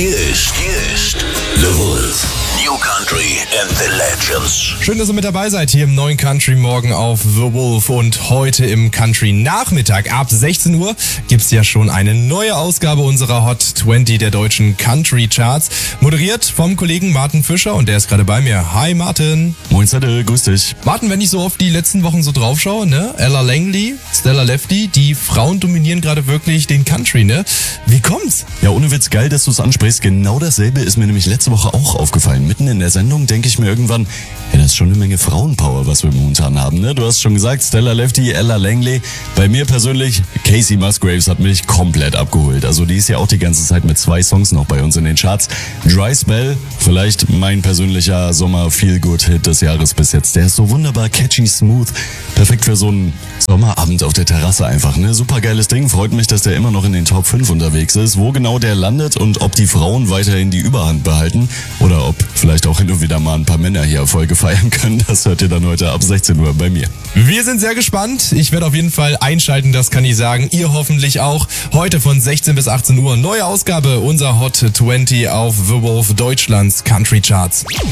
Hier ist The Wolf. New Country and the Legends. Schön, dass ihr mit dabei seid hier im neuen Country Morgen auf The Wolf. Und heute im Country Nachmittag ab 16 Uhr gibt's ja schon eine neue Ausgabe unserer Hot 20 der deutschen Country Charts. Moderiert vom Kollegen Martin Fischer und der ist gerade bei mir. Hi Martin. Moin Zettel, grüß dich. Martin, wenn ich so auf die letzten Wochen so drauf schaue, ne? Ella Langley, Stella Lefty, die Frauen dominieren gerade wirklich den Country, ne? Wie kommt's? Ja, ohne Witz, geil, dass du es ansprichst. Genau dasselbe ist mir nämlich letzte Woche auch aufgefallen. Mitten in der Sendung denke ich mir irgendwann, ja, das ist schon eine Menge Frauenpower, was wir momentan haben, ne? Du hast schon gesagt, Stella Lefty, Ella Langley. Bei mir persönlich, Casey Musgraves hat mich komplett abgeholt. Also die ist ja auch die ganze Zeit mit 2 Songs noch bei uns in den Charts. Dry Spell, vielleicht mein persönlicher Sommer-Feel-Good-Hit des Jahres bis jetzt. Der ist so wunderbar catchy, smooth, perfekt für so einen Sommerabend auf der Terrasse einfach, ne? Super geiles Ding, freut mich, dass der immer noch in den Top 5 unterwegs ist. Wo genau der landet und ob die Frauen weiterhin die Überhand behalten oder ob vielleicht auch hin und wieder mal ein paar Männer hier Erfolge feiern können, das hört ihr dann heute ab 16 Uhr bei mir. Wir sind sehr gespannt. Ich werde auf jeden Fall einschalten, das kann ich sagen. Ihr hoffentlich auch. Heute von 16 bis 18 Uhr neue Ausgabe unserer Hot 20 auf The Wolf Deutschlands Country Charts.